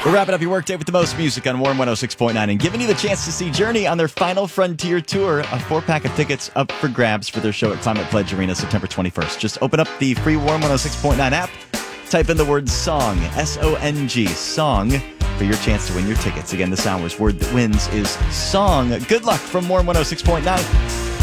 We're wrapping up your workday with the most music on Warm 106.9 and giving you the chance to see Journey on their Final Frontier Tour. A 4-pack of tickets up for grabs for their show at Climate Pledge Arena September 21st. Just open up the free Warm 106.9 app, type in the word SONG, S-O-N-G, SONG, for your chance to win your tickets. Again, the sound word that wins is SONG. Good luck from Warm 106.9.